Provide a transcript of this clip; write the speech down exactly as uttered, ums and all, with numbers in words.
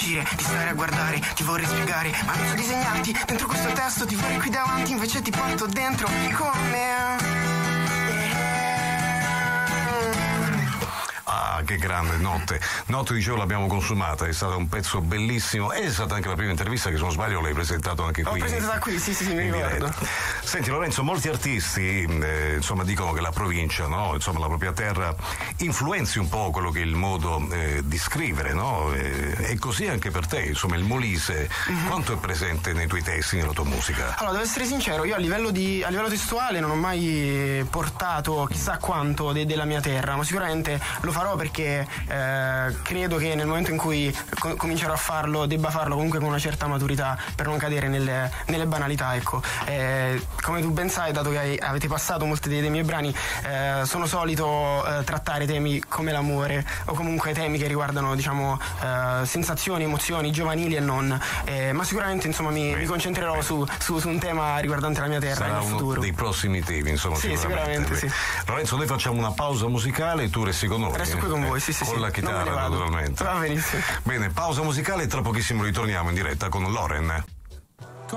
fuggire, di stare a guardare, ti vorrei spiegare, ma non so disegnarti dentro questo testo, ti vorrei qui davanti, invece ti porto dentro con me. Ah, che grande notte. Notte, dicevo, l'abbiamo consumata, è stato un pezzo bellissimo. È stata anche la prima intervista che, se non sbaglio, l'hai presentato anche qui. L'ho presentata qui, sì, sì, sì, mi ricordo. Senti Lorenzo, molti artisti eh, insomma dicono che la provincia, no? Insomma la propria terra influenzi un po' quello che è il modo eh, di scrivere, no? E, e così anche per te, insomma il Molise, mm-hmm. quanto è presente nei tuoi testi, nella tua musica? Allora, devo essere sincero, io a livello, di, a livello testuale non ho mai portato chissà quanto de, della mia terra, ma sicuramente lo farò perché eh, credo che nel momento in cui co- comincerò a farlo debba farlo comunque con una certa maturità per non cadere nelle, nelle banalità, ecco. Eh, come tu ben sai, dato che hai, avete passato molti dei, dei miei brani, eh, sono solito eh, trattare temi come l'amore o comunque temi che riguardano, diciamo, eh, sensazioni, emozioni giovanili e non, eh, ma sicuramente insomma mi, beh, mi concentrerò su, su, su un tema riguardante la mia terra sarà nel futuro. Uno dei prossimi temi, insomma. Sì, sicuramente, sicuramente sì. Lorenzo, noi facciamo una pausa musicale e tu resti con noi. Resto qui con voi, sì, sì, con sì. la chitarra, naturalmente. Va benissimo. Bene, pausa musicale e tra pochissimo ritorniamo in diretta con Loren.